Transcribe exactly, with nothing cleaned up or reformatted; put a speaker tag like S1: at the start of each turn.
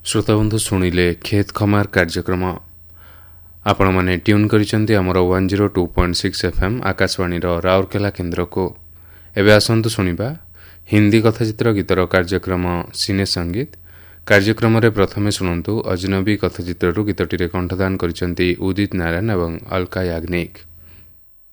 S1: श्रोताबंधु शुणिले खेत खमार कार्यक्रम आपण माने ट्यून करिसेंती हमर one zero two point six FM Akashvani Rourkela केन्द्र को। एबे आसंतु सुनिबा हिंदी कथाचित्र गीतर कार्यक्रम सिने संगीत। कार्यक्रम रे प्रथमे शुणंतु अजनबी कथाचित्रु गीतटी रे कंठदान करिसेंती उदित नारायण एवं अलका याग्निक।